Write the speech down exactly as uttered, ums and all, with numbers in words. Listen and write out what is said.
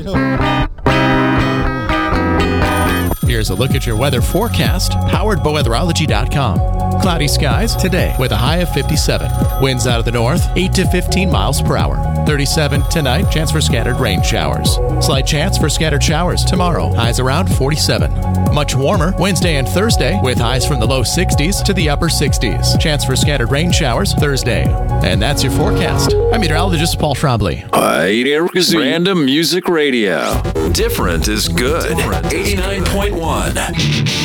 Here's a look at your weather forecast, powered by weatherology dot com. Cloudy skies today with a high of fifty-seven. Winds out of the north, eight to fifteen miles per hour. thirty-seven tonight, chance for scattered rain showers. Slight chance for scattered showers tomorrow, highs around forty-seven. Much warmer Wednesday and Thursday with highs from the low sixties to the upper sixties. Chance for scattered rain showers Thursday. And that's your forecast. I'm meteorologist Paul Trombley. Random Music Radio. Different is good. eighty-nine point one.